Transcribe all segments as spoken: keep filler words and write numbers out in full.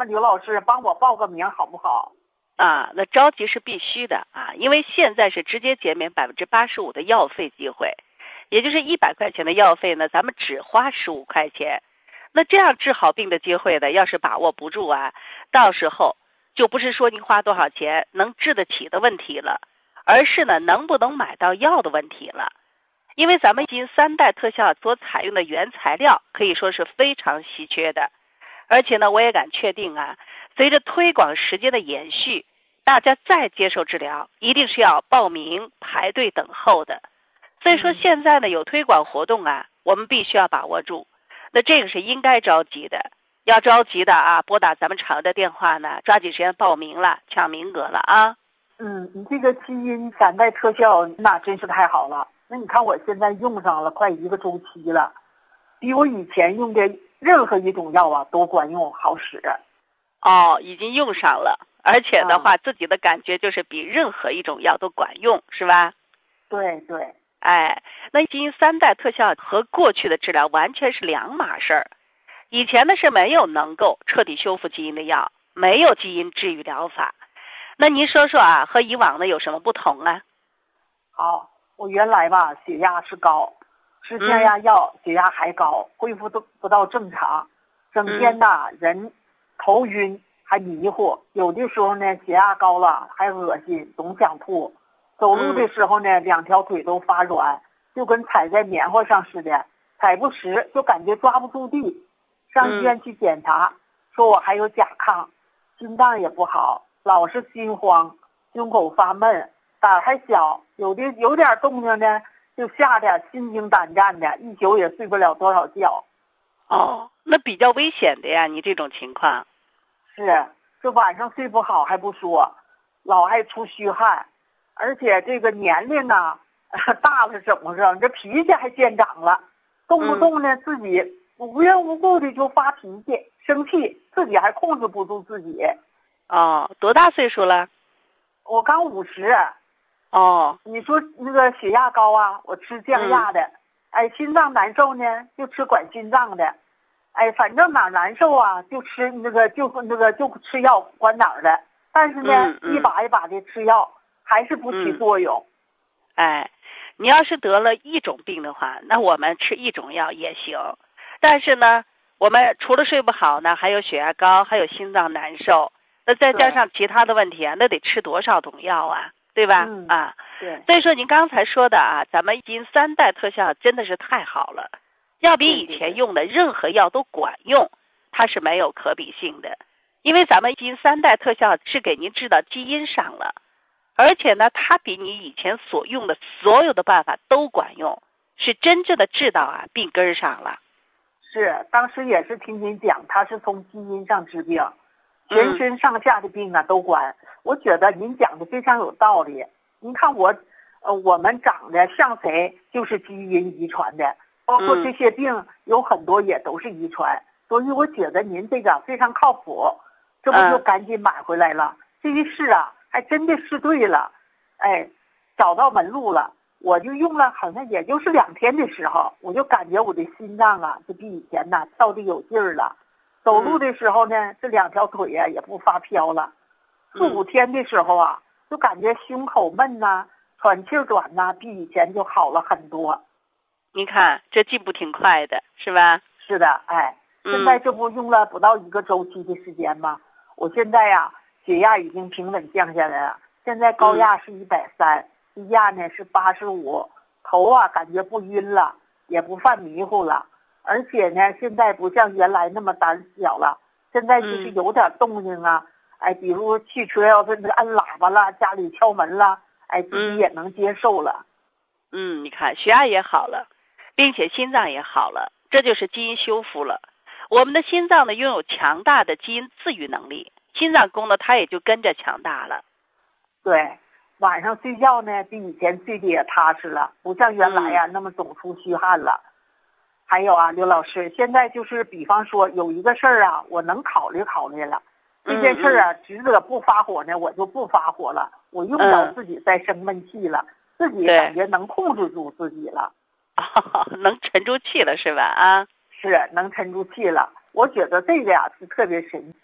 麻烦刘老师帮我报个名好不好？ 啊，那着急是必须的啊，因为现在是直接减免百分之八十五的药费机会，也就是一百块钱的药费呢，咱们只花十五块钱。那这样治好病的机会呢，要是把握不住啊，到时候就不是说您花多少钱能治得起的问题了，而是呢能不能买到药的问题了。因为咱们基因三代特效所采用的原材料可以说是非常稀缺的。而且呢，我也敢确定啊，随着推广时间的延续，大家再接受治疗，一定是要报名、排队等候的。所以说现在呢，有推广活动啊，我们必须要把握住。那这个是应该着急的，要着急的啊，拨打咱们厂的电话呢，抓紧时间报名了，抢名额了啊。 嗯，你这个基因三代特效那真是太好了。那你看我现在用上了快一个周期了，比我以前用的任何一种药啊都管用好使。 哦，已经用上了，而且的话、嗯、自己的感觉就是比任何一种药都管用，是吧？ 对对。 哎，那基因三代特效和过去的治疗完全是两码事儿。以前呢是没有能够彻底修复基因的药，没有基因治愈疗法。那您说说啊，和以往的有什么不同啊？ 好，我原来吧血压是高，吃降压药、嗯、血压还高，恢复都不到正常，整天呐、嗯、人头晕还迷糊，有的时候呢血压高了还恶心，总想吐。走路的时候呢、嗯、两条腿都发软，就跟踩在棉花上似的，踩不实，就感觉抓不住地。上医院去检查、嗯、说我还有甲亢，心脏也不好，老是心慌，胸口发闷，胆还小，有的有点动静呢就吓得心惊胆战的，一宿也睡不了多少觉。 哦，那比较危险的呀，你这种情况。 是，这晚上睡不好还不说，老爱出虚汗，而且这个年龄呢大了怎么着，这脾气还见长了，动不动呢、嗯、自己无缘无故的就发脾气生气，自己还控制不住自己。 哦，多大岁数了？ 我刚五十。 哦， 你说那个血压高啊，我吃降压的、嗯、哎，心脏难受呢就吃管心脏的，哎，反正哪难受啊就吃那个就那个就吃药管哪儿的，但是呢、嗯嗯、一把一把的吃药还是不起作用、 嗯、哎，你要是得了一种病的话，那我们吃一种药也行，但是呢我们除了睡不好呢，还有血压高，还有心脏难受，那再加上其他的问题啊，那得吃多少种药啊，对吧？ 嗯、 啊， 对。 所以说您刚才说的啊，咱们基因三代特效真的是太好了，要比以前用的任何药都管用，它是没有可比性的。因为咱们基因三代特效是给您治到基因上了，而且呢，它比你以前所用的所有的办法都管用，是真正的治到啊病根上了。 是，当时也是听您讲，它是从基因上治病，全身上下的病啊都管。我觉得您讲的非常有道理。您看我，呃，我们长得像谁，就是基因遗传的，包括这些病有很多也都是遗传。所以我觉得您这个非常靠谱，这不就赶紧买回来了。这一试啊，还真的试对了，哎，找到门路了。我就用了，好像也就是两天的时候，我就感觉我的心脏啊，就比以前呐跳得有劲儿了。走路的时候呢，这两条腿啊也不发飘了。四五天的时候啊，就感觉胸口闷呐、喘气短呐，比以前就好了很多。 你看这进步挺快的，是吧？ 是的，哎，现在这不用了不到一个周期的时间吗？我现在呀、啊，血压已经平稳降下来了，现在高压是一百三。低压呢是八十五，头啊感觉不晕了，也不犯迷糊了，而且呢现在不像原来那么胆小了，现在就是有点动静啊，嗯、哎，比如汽车要是按喇叭了，家里敲门了，哎，自己也能接受了。 嗯，你看血压也好了，并且心脏也好了，这就是基因修复了。我们的心脏呢拥有强大的基因自愈能力，心脏功能它也就跟着强大了。 对。晚上睡觉呢，比以前睡得也踏实了，不像原来呀、啊、那么总出虚汗了。还有啊，刘老师，现在就是比方说有一个事儿啊，我能考虑考虑了，这件事儿啊，值得不发火呢，我就不发火了，我用不着自己再生闷气了，自己感觉能控制住自己了， 哦、能沉住气了是吧？啊， 是能沉住气了。我觉得这个呀是特别神奇。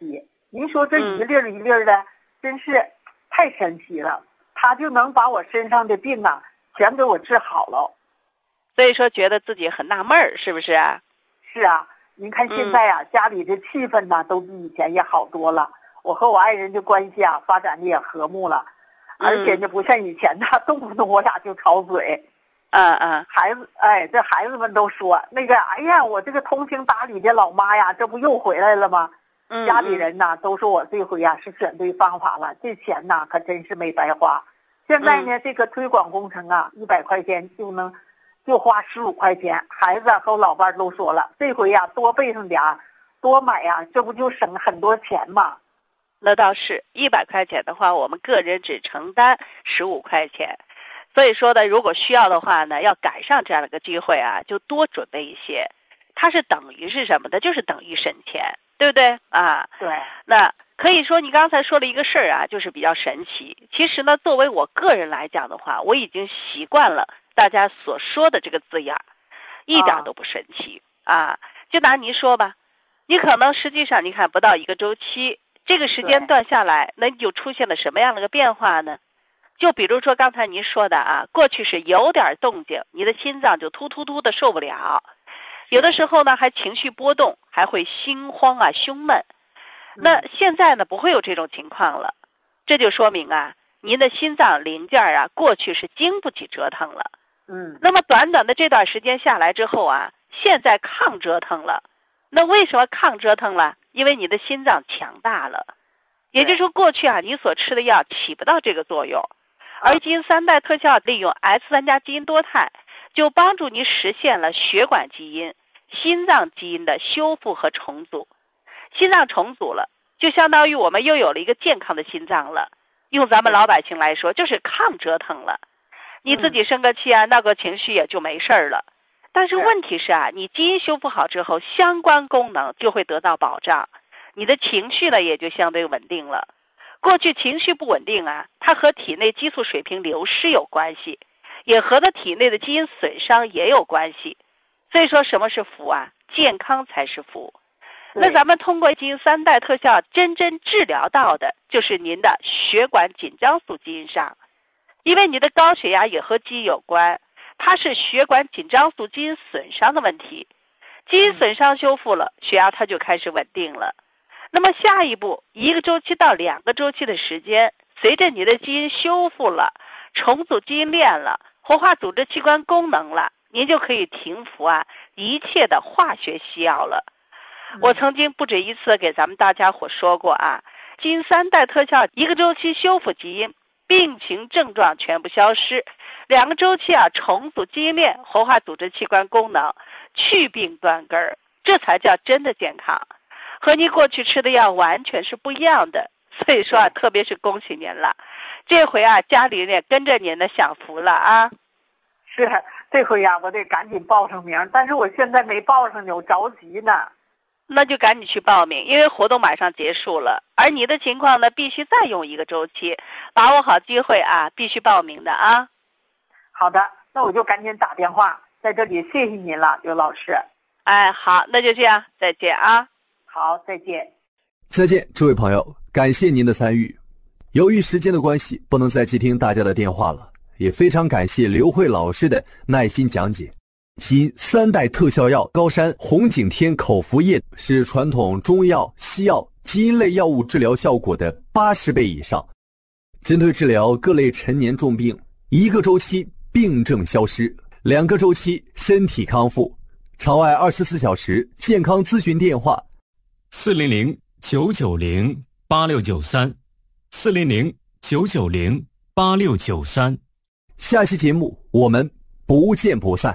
您说这一粒儿一粒儿的，真是太神奇了，他就能把我身上的病啊全给我治好了。 所以说觉得自己很纳闷儿，是不是啊？ 是啊，您看现在啊、嗯、家里的气氛呢都比以前也好多了，我和我爱人的关系啊发展的也和睦了，而且呢不像以前呢动不动我俩就吵嘴。 嗯嗯， 孩子，哎，这孩子们都说那个，哎呀，我这个通情达理的老妈呀，这不又回来了吗？ 嗯， 家里人呐都说我这回呀是选对方法了，这钱呐可真是没白花。现在呢，嗯、这个推广工程啊，一百块钱就能就花十五块钱。孩子和我老伴都说了，这回呀多备上点儿，多买呀，这不就省很多钱吗？ 那倒是，一百块钱的话，我们个人只承担十五块钱。所以说呢，如果需要的话呢，要赶上这样的一个机会啊，就多准备一些。它是等于是什么的？就是等于省钱，对不对啊？ 对。 那可以说你刚才说的一个事儿啊，就是比较神奇。其实呢，作为我个人来讲的话，我已经习惯了大家所说的这个字眼，一点都不神奇 啊, 啊。就拿您说吧，你可能实际上你看不到一个周期，这个时间段下来，那你就出现了什么样的一个变化呢？就比如说刚才您说的啊，过去是有点动静，你的心脏就突突突的受不了，有的时候呢还情绪波动，还会心慌啊、胸闷。那现在呢不会有这种情况了，这就说明啊，您的心脏零件啊过去是经不起折腾了。 嗯。 那么短短的这段时间下来之后啊，现在抗折腾了。那为什么抗折腾了？因为你的心脏强大了。也就是说过去啊你所吃的药起不到这个作用。而基因三代特效利用 S 三 加基因多肽，就帮助你实现了血管基因、心脏基因的修复和重组。心脏重组了，就相当于我们又有了一个健康的心脏了。用咱们老百姓来说，就是抗折腾了。你自己生个气啊，闹个情绪也就没事了。但是问题是啊，你基因修复好之后，相关功能就会得到保障，你的情绪呢也就相对稳定了。过去情绪不稳定啊，它和体内激素水平流失有关系，也和它体内的基因损伤也有关系。所以说什么是福啊？健康才是福。那咱们通过基因三代特效真正治疗到的就是您的血管紧张素基因上，因为你的高血压也和基因有关，它是血管紧张素基因损伤的问题。基因损伤修复了，血压它就开始稳定了。那么下一步一个周期到两个周期的时间，随着你的基因修复了，重组基因链了，活化组织器官功能了，您就可以停服啊一切的化学西药了。我曾经不止一次给咱们大家伙说过啊，基因三代特效一个周期修复基因，病情症状全部消失，两个周期啊重组基因链，活化组织器官功能，去病断根儿，这才叫真的健康。和你过去吃的药完全是不一样的，所以说啊，特别是恭喜您了，这回啊，家里人也跟着您的享福了啊。 是，这回呀、啊，我得赶紧报上名，但是我现在没报上呢，我着急呢。 那就赶紧去报名，因为活动马上结束了，而你的情况呢，必须再用一个周期，把握好机会啊，必须报名的啊。 好的，那我就赶紧打电话，在这里谢谢您了，刘老师。 哎，好，那就这样，再见啊。 好，再见。 再见，这位朋友，感谢您的参与。由于时间的关系，不能再接听大家的电话了，也非常感谢刘慧老师的耐心讲解。基因三代特效药高山红景天口服液是传统中药、西药、基因类药物治疗效果的八十倍以上，针对治疗各类陈年重病，一个周期病症消失，两个周期身体康复。场外二十四小时健康咨询电话四零零九九零八六九三，四零零九九零八六九三。 下期节目我们不见不散。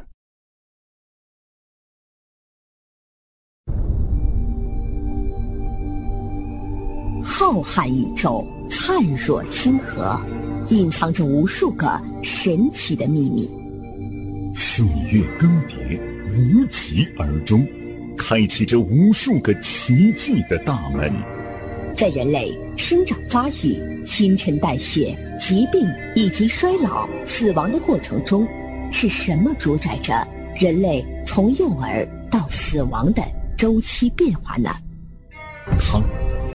浩瀚宇宙，灿若星河，隐藏着无数个神奇的秘密。 岁月更迭，无疾而终，开启着无数个奇迹的大门。 在人类生长发育、新陈代谢、疾病以及衰老、死亡的过程中，是什么主宰着人类从幼儿到死亡的周期变化呢？ 它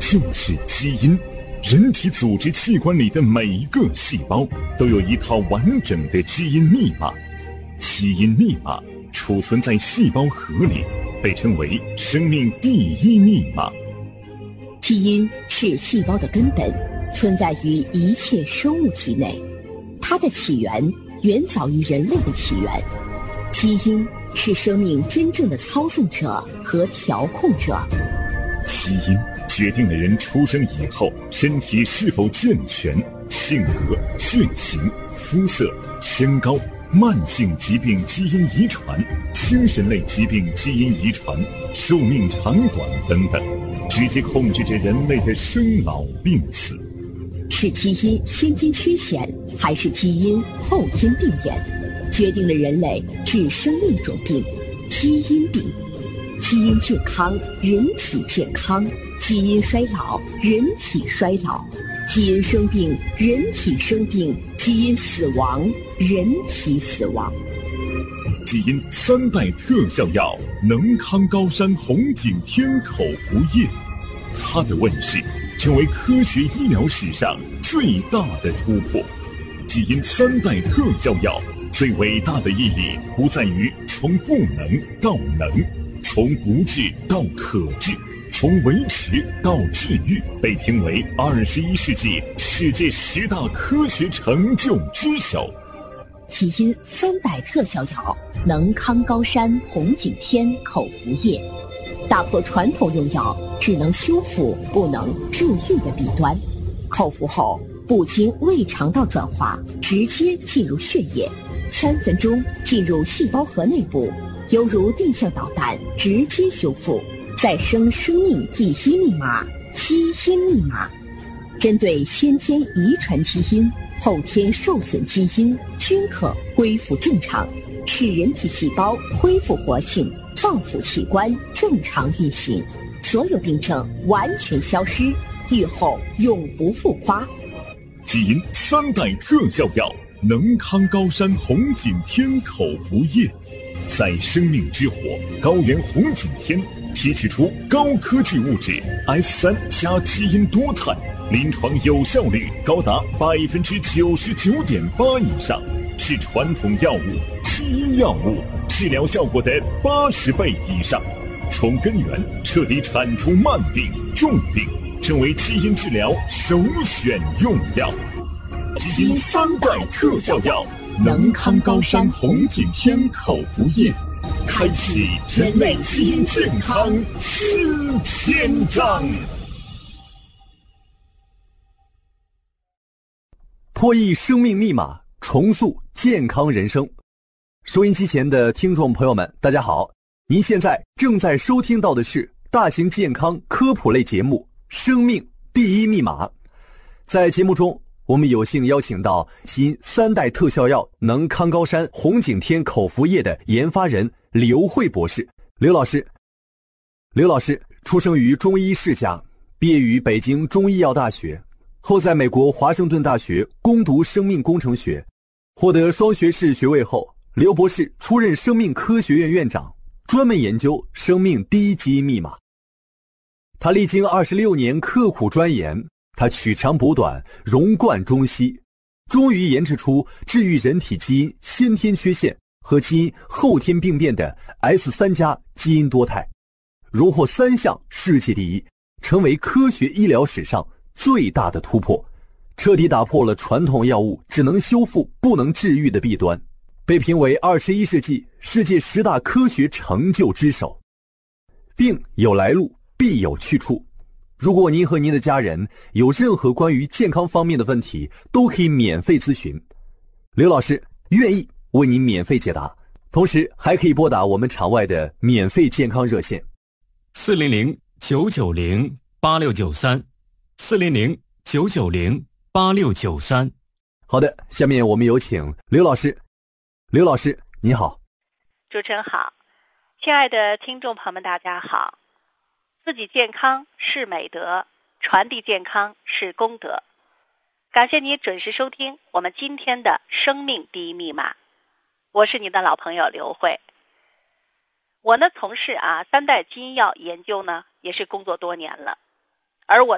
就是基因。人体组织器官里的每一个细胞都有一套完整的基因密码，基因密码储存在细胞核里，被称为生命第一密码。 基因是细胞的根本，存在于一切生物体内，它的起源远早于人类的起源。基因是生命真正的操纵者和调控者。 基因决定了人出生以后身体是否健全，性格、血型、肤色、身高、慢性疾病基因遗传、精神类疾病基因遗传、寿命长短等等，直接控制着人类的生老病死。 是基因先天缺陷，还是基因后天病变，决定了人类只生另一种病——基因病。基因健康，人体健康；基因衰老，人体衰老；基因生病，人体生病；基因死亡，人体死亡。 基因三代特效药能康高山红景天口服液，它的问世成为科学医疗史上最大的突破。基因三代特效药最伟大的意义不在于从不能到能，从不治到可治，从维持到治愈，被评为二十一世纪世界十大科学成就之首。 基因三代特效药能康高山红景天口服液，打破传统用药只能修复不能治愈的弊端。口服后不经胃肠道转化，直接进入血液，三分钟进入细胞核内部，犹如定向导弹，直接修复，再生生命第一密码——基因密码。针对先天遗传基因、后天受损基因，均可恢复正常，使人体细胞恢复活性，脏腑器官正常运行，所有病症完全消失，愈后永不复发。 基因三代特效药能康高山红景天口服液，在生命之火高原红景天提取出高科技物质 S 三 加基因多肽，临床有效率高达百分之九十九点八以上，是传统药物、基因药物治疗效果的八十倍以上，从根源彻底铲除慢病、重病，成为基因治疗首选用药。基因三代特效药能康高山红景天口服液，开启人类基因健康新篇章。 破译生命密码，重塑健康人生。收音机前的听众朋友们，大家好，您现在正在收听到的是大型健康科普类节目《生命第一密码》。在节目中，我们有幸邀请到基因三代特效药能康高山红景天口服液的研发人刘慧博士。刘老师，刘老师出生于中医世家，毕业于北京中医药大学，后在美国华盛顿大学攻读生命工程学，获得双学士学位后，刘博士出任生命科学院院长，专门研究生命第一基因密码。他历经二十六年刻苦钻研，他取长补短，融贯中西，终于研制出治愈人体基因先天缺陷和基因后天病变的 S 三 加基因多肽，荣获三项世界第一，成为科学医疗史上最大的突破，彻底打破了传统药物只能修复不能治愈的弊端，被评为二十一世纪世界十大科学成就之首。病有来路，必有去处。如果您和您的家人有任何关于健康方面的问题，都可以免费咨询，刘老师愿意为您免费解答，同时还可以拨打我们场外的免费健康热线四零零九九零八六九三，四零零九九零八六九三。 好的，下面我们有请刘老师。刘老师，你好。 主持人好，亲爱的听众朋友们，大家好。自己健康是美德，传递健康是功德。感谢你准时收听我们今天的生命第一密码，我是你的老朋友刘慧。我呢从事啊三代基因药研究呢也是工作多年了，而我